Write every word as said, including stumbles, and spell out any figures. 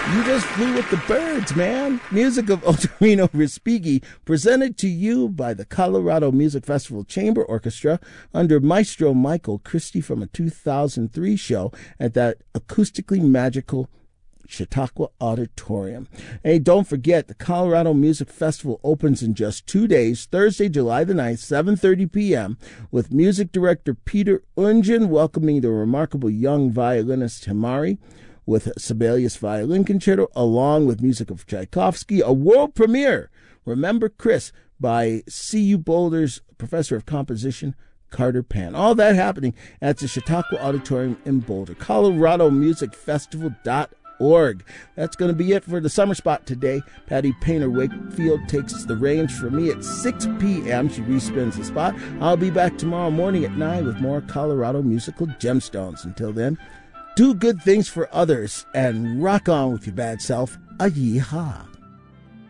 You just flew with the birds, man. Music of Otorino Respighi, presented to you by the Colorado Music Festival Chamber Orchestra under Maestro Michael Christie from a two thousand three show at that acoustically magical Chautauqua Auditorium. Hey, don't forget, the Colorado Music Festival opens in just two days, Thursday, July the ninth, seven thirty p.m., with music director Peter Ungen welcoming the remarkable young violinist Himari with Sibelius Violin Concerto, along with music of Tchaikovsky, a world premiere, Remember Chris, by C U Boulder's Professor of Composition, Carter Pan. All that happening at the Chautauqua Auditorium in Boulder. Colorado Music Festival dot org. That's going to be it for the Summer Spot today. Patty Painter Wakefield takes the reins for me at six p.m. She respins the spot. I'll be back tomorrow morning at nine with more Colorado musical gemstones. Until then, do good things for others and rock on with your bad self. A-yee-haw.